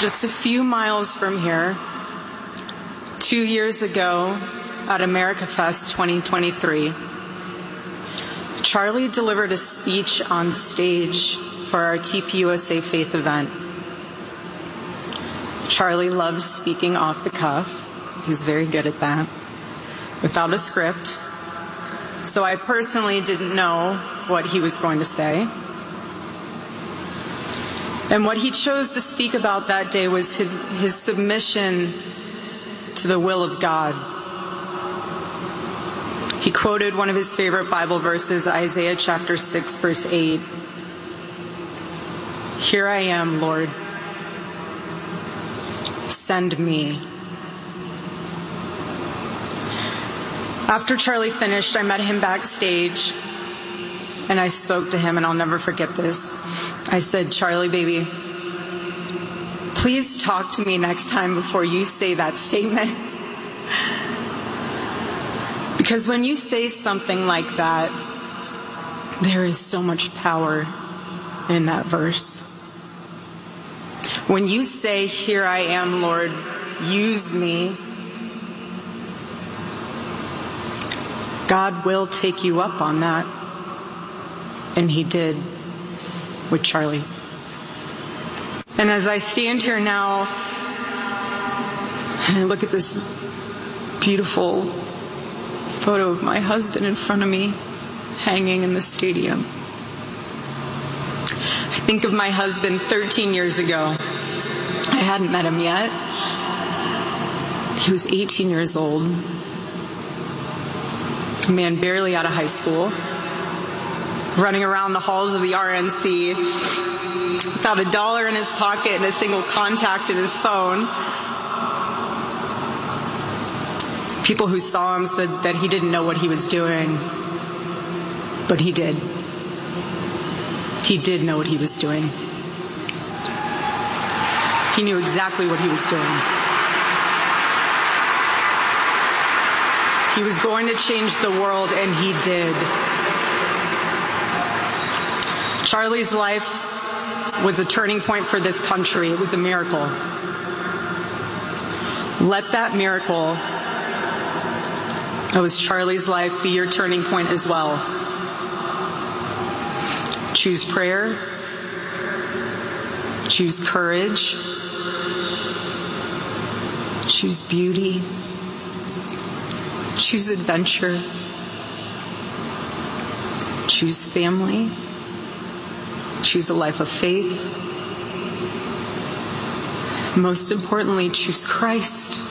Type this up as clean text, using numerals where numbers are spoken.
Just a few miles from here, 2 years ago at America Fest 2023, Charlie delivered a speech on stage for our TPUSA Faith event. Charlie loves speaking off the cuff. He's very good at that, without a script. So I personally didn't know what he was going to say. And what he chose to speak about that day was his submission to the will of God. He quoted one of his favorite Bible verses, Isaiah chapter 6, verse 8. "Here I am, Lord. Send me." After Charlie finished, I met him backstage, and I spoke to him, and I'll never forget this. I said, "Charlie, baby, please talk to me next time before you say that statement." Because when you say something like that, there is so much power in that verse. When you say, "Here I am, Lord, use me," God will take you up on that. And he did with Charlie. And as I stand here now and I look at this beautiful photo of my husband in front of me hanging in the stadium, I think of my husband 13 years ago. I hadn't met him yet. He was 18 years old, a man barely out of high school, running around the halls of the RNC without $1 in his pocket and a single contact in his phone. People who saw him said that he didn't know what he was doing, but he did. He did know what he was doing. He knew exactly what he was doing. He was going to change the world, and he did. Charlie's life was a turning point for this country. It was a miracle. Let that miracle that was Charlie's life be your turning point as well. Choose prayer. Choose courage. Choose beauty. Choose adventure. Choose family. Choose a life of faith. Most importantly, choose Christ.